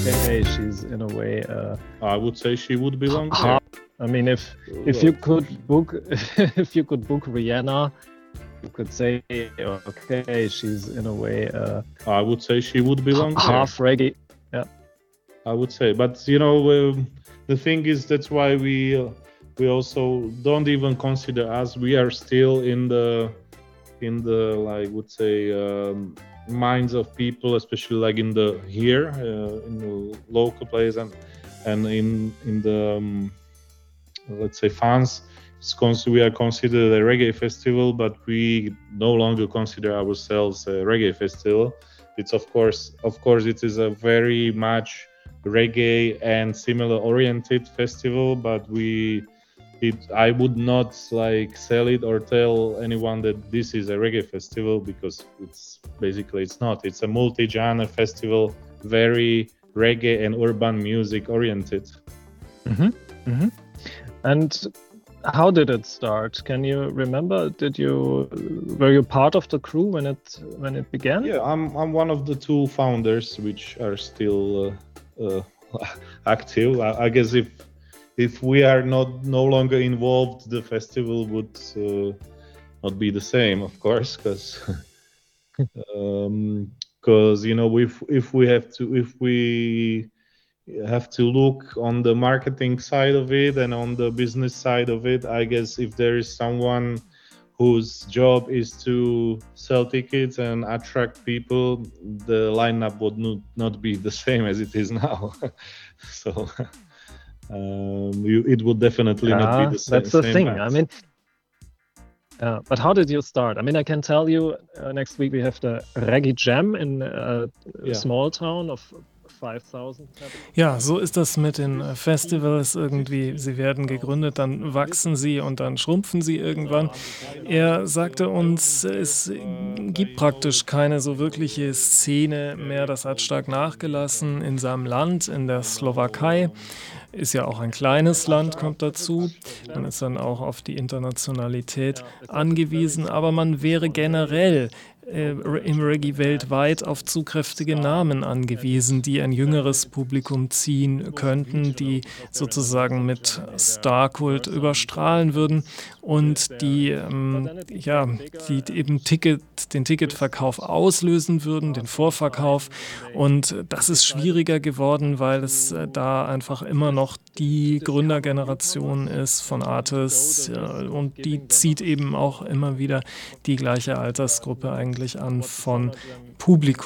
okay, she's in a way I would say she would belong there. half. I mean, if you could book if you could book Rihanna, you could say, okay, she's in a way I would say she would belong there. half reggae. Yeah. I would say, but the thing is, that's why we also don't even consider us. We are still in the like, would say, minds of people, especially like in the local place and in the let's say fans. We are considered a reggae festival, but we no longer consider ourselves a reggae festival. It's of course it is a very much reggae and similar oriented festival, but I would not like sell it or tell anyone that this is a reggae festival, because it's not. It's a multi-genre festival, very reggae and urban music oriented. Mm-hmm. Mm-hmm. And how did it start? Can you remember? Were you part of the crew when it began? Yeah, I'm one of the two founders, which are still active. I guess if we are no longer involved, the festival would not be the same, of course, because if we have to look on the marketing side of it and on the business side of it, I guess if there is someone whose job is to sell tickets and attract people, the lineup would not be the same as it is now. So it would definitely not be the same. That's the same thing. bands. I mean, but how did you start? I mean, I can tell you, next week we have the Reggae Jam in a small town of 5,000. Ja, so ist das mit den Festivals irgendwie. Sie werden gegründet, dann wachsen sie und dann schrumpfen sie irgendwann. Er sagte uns, es gibt praktisch keine so wirkliche Szene mehr. Das hat stark nachgelassen in seinem Land, in der Slowakei. Ist ja auch ein kleines Land, kommt dazu. Man ist dann auch auf die Internationalität angewiesen, aber man wäre generell im Reggae weltweit auf zugkräftige Namen angewiesen, die ein jüngeres Publikum ziehen könnten, die sozusagen mit Starkult überstrahlen würden und die eben den Ticketverkauf auslösen würden, den Vorverkauf. Und das ist schwieriger geworden, weil es da einfach immer noch die Gründergeneration ist von Artists und die zieht eben auch immer wieder die gleiche Altersgruppe eigentlich an von Publikum.